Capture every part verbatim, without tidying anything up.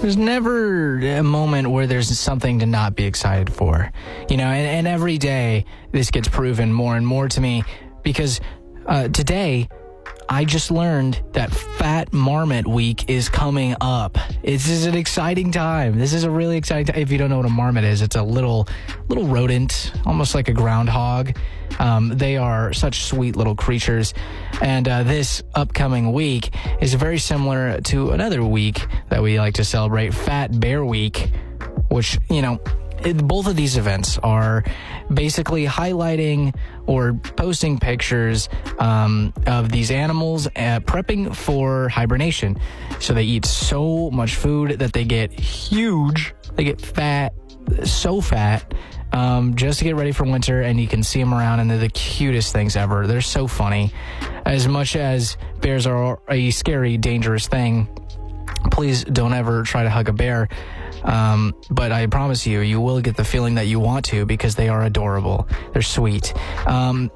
there's never a moment where there's something to not be excited for. You know, and, and every day this gets proven more and more to me because uh, today I just learned that Fat Marmot Week is coming up. This is an exciting time. This is a really exciting time. If you don't know what a marmot is, it's a little little rodent, almost like a groundhog. Um, they are such sweet little creatures. And uh, this upcoming week is very similar to another week that we like to celebrate, Fat Bear Week, which, you know, it, both of these events are basically highlighting or posting pictures um, of these animals uh, prepping for hibernation. So they eat so much food that they get huge. They get fat, so fat, um, just to get ready for winter. And you can see them around, and they're the cutest things ever. They're so funny. As much as bears are a scary, dangerous thing, please don't ever try to hug a bear. Um, but I promise you, you will get the feeling that you want to because they are adorable. They're sweet. Um,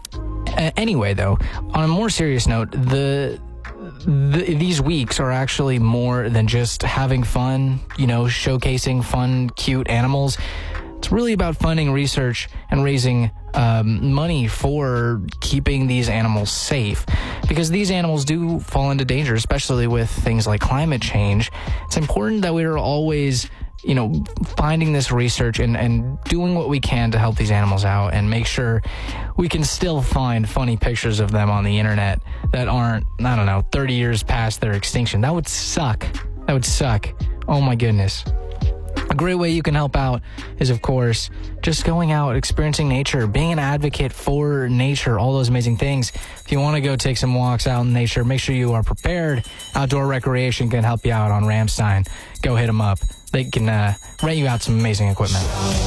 a- anyway, though, on a more serious note, the, the these weeks are actually more than just having fun, you know, showcasing fun, cute animals. It's really about funding research and raising um, money for keeping these animals safe, because these animals do fall into danger, especially with things like climate change. It's important that we are always, you know, finding this research and, and doing what we can to help these animals out and make sure we can still find funny pictures of them on the internet that aren't, I don't know, thirty years past their extinction. That would suck. That would suck. Oh my goodness. A great way you can help out is, of course, just going out, experiencing nature, being an advocate for nature, all those amazing things. If you want to go take some walks out in nature, make sure you are prepared. Outdoor Recreation can help you out on Ramstein. Go hit them up. They can uh, rent you out some amazing equipment.